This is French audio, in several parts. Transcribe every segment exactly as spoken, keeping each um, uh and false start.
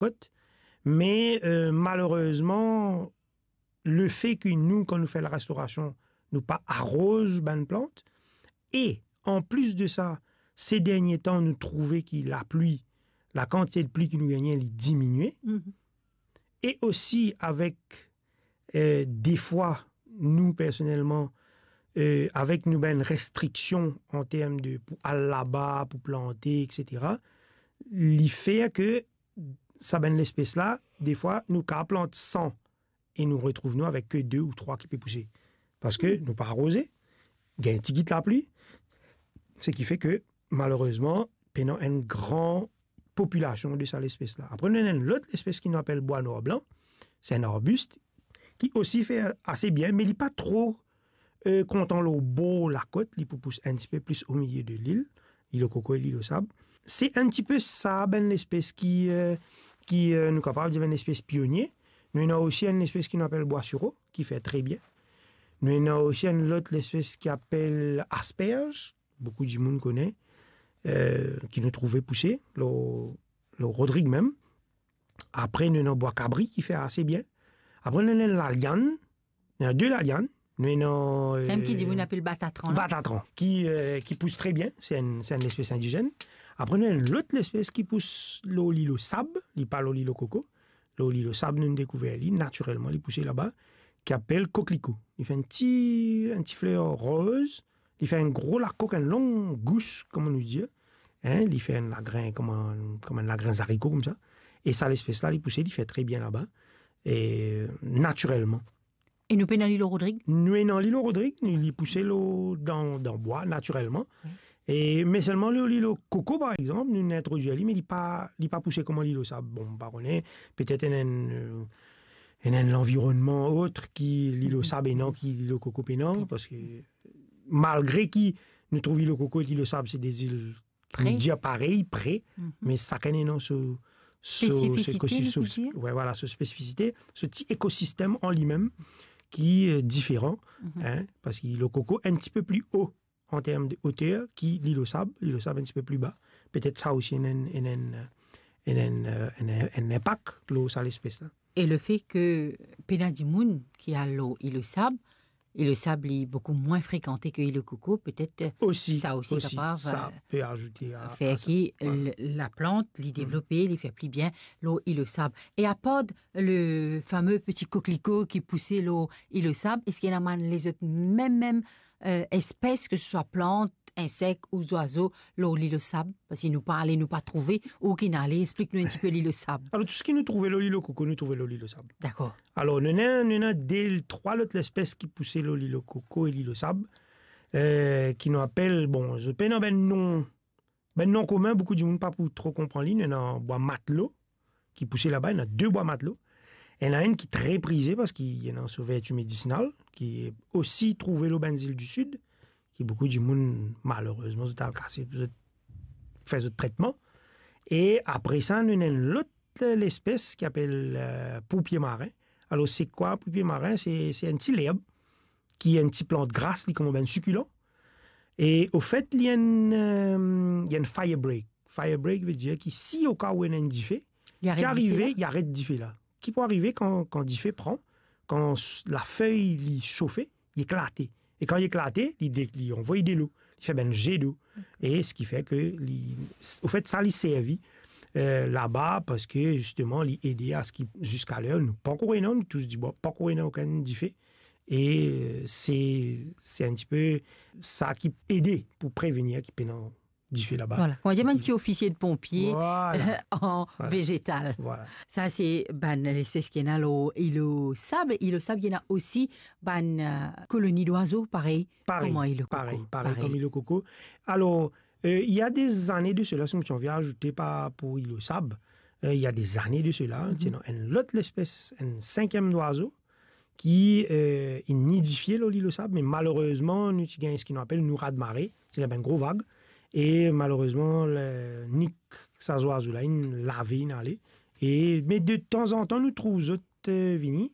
côte. Mais euh, malheureusement, le fait que nous, quand nous faisons la restauration, nous pas arrose ben plante. Et en plus de ça, ces derniers temps, nous trouvons que la pluie, la quantité de pluie que nous gagnons, elle est diminuée. Mm-hmm. Et aussi avec euh, des fois, nous personnellement, euh, avec nous ben restrictions en termes de pour aller là-bas, pour planter, et cetera. Il fait que ça ben l'espèce là, des fois, nous quand plante cent et nous retrouvons nous avec que deux ou trois qui peuvent pousser. Parce que nous pas arrosé, il y a un petit guide la pluie, ce qui fait que malheureusement, pendant une grande population de cette espèce-là. Après, on a l'autre espèce qui nous appelle bois noir blanc. C'est un arbuste qui aussi fait assez bien, mais il n'est pas trop euh, content l'eau beau la côte. Il pousse un petit peu plus au milieu de l'île, l'île au coco et l'île au sable. C'est un petit peu ça, ben, l'espèce qui, euh, qui euh, nous est capable de devenir une espèce pionnier. Nous avons aussi une espèce qui nous appelle bois sureau, qui fait très bien. Nous avons aussi une autre espèce qui appelle asperge, beaucoup de monde connaît. Euh, qui nous trouvait pousser, le, le Rodrigue même. Après, nous avons bois cabri qui fait assez bien. Après, nous avons la liane. Nous avons deux la liane. Nous avons. Euh, c'est un qui dit, vous appelez batatran. Batatran, qui, euh, qui pousse très bien. C'est une, c'est une espèce indigène. Après, nous avons l'autre espèce qui pousse l'olilo sable. Il parle l'olilo coco. L'olilo sable, nous avons découvert lui, naturellement, il poussait là-bas, qui appelle coquelicot. Il fait un petit, un petit fleur rose. Il fait un gros lacoque, un long gousse, comme on nous dit. Hein? Il fait un lagrin, comme un, comme un lagrin haricot, comme ça. Et ça, l'espèce-là, il pousse, il fait très bien là-bas. Et naturellement. Et nous, dans l'île Rodrigue? Nous, dans l'île Rodrigue, il poussait dans le bois, naturellement. Oui. Et, mais seulement l'île coco, par exemple, nous l'avons introduit à lui, mais il n'est pas, pas poussé comme l'île au sable. Bon, bah, on est peut-être un. Il y a l'environnement autre qui l'île au sable et non qui l'île au coco et non, parce que malgré qui nous trouvons l'île au coco et l'île au sable, c'est des îles qui nous disent pareil, près, mm-hmm. mais ça connaît non ce spécificité, ce, ce, ouais, voilà, ce spécificité, ce petit écosystème en lui-même qui est différent, mm-hmm. hein, parce que l'île au coco est un petit peu plus haut en termes de hauteur que l'île au sable, l'île au sable un petit peu plus bas. Peut-être ça aussi a un, un, un, un, un, un impact sur l'espèce là. Et le fait que Pénadimoun, qui a l'eau et le sable, et le sable est beaucoup moins fréquenté que le coco, peut-être aussi, ça aussi, aussi capable, ça euh, peut ajouter à, fait à que voilà. La plante, l'y développer, l'y fait plus bien l'eau et le sable. Et à part le fameux petit coquelicot qui poussait l'eau et le sable, est-ce qu'il y en a les autres même même euh, espèces, que ce soit plantes, insectes ou oiseaux, l'eau et le sable, parce qu'ils nous parlent, nous pas trouver, ou qui n'allait, explique-nous un petit peu l'île le sable. Alors, tout ce qui nous trouvait l'eau et le coco, nous trouvait l'eau et le sable. D'accord. Alors, nous avons des trois autres espèces qui poussaient l'eau et le coco et le sable, euh, qui nous appellent, bon, je peux ben non, ben non commun, beaucoup de monde pas pour trop comprendre, il y en a un bois matelot, qui poussait là-bas, il y en a deux bois matelots. Il y en a une qui est très prisée parce qu'il y en a une vertu médicinale, qui est aussi trouvée l'eau benzyle du Sud, qui beaucoup de monde, malheureusement, se cassé, fait ce traitement. Et après ça, nous avons l'autre l'espèce qui s'appelle euh, poupier marin. Alors, c'est quoi, poupier marin? C'est, c'est un petit l'herbe qui est une petite plante grasse, qui est comme un succulent. Et au fait, il y a une, euh, il y a une fire break. Fire break veut dire que si au cas où il y a un diffé, qui arrive, il arrête diffé là. Qui peut arriver quand, quand diffé prend, quand la feuille est chauffée, il éclate. Et quand il éclate, il, il envoie de l'eau. Il fait un jet d'eau. Et ce qui fait que, il, au fait, ça lui servit euh, là-bas parce que, justement, il aidait à ce qu'il, jusqu'à l'heure, nous, pas encore nous tous dit, bon, pas encore aucun diffé. Et euh, c'est, c'est un petit peu ça qui aidait pour prévenir qu'il peut en diffé là-bas. Voilà. On dit un petit officier de pompier voilà. en voilà. végétal. Voilà. Ça, c'est ben, l'espèce qui est là, le sable. Et le sable, il y en a aussi ben, euh, colonie d'oiseaux, pareil. Pareil, Comment il le pareil, coco. pareil, pareil, comme il le coco. Alors, euh, il y a des années de cela, si on vient ajouter pas pour le sable, euh, il y a des années de cela, mm-hmm. une autre espèce, un cinquième d'oiseau, qui euh, est nidifié l'île au sable, mais malheureusement, nous avons ce qu'on appelle une rade marée, c'est une grosse vague, et malheureusement, le nick, ça oiseau là, une lavé, une allée. Et mais de temps en temps, nous trouvons autres euh, vignes,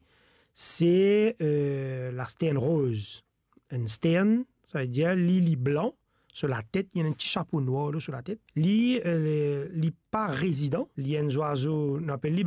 c'est euh, la sterne rose. Une sterne, ça veut dire lily blanc, sur la tête, il y a un petit chapeau noir là, sur la tête. Lui, euh, il n'est pas résident. Il y a un oiseau, on appelle lui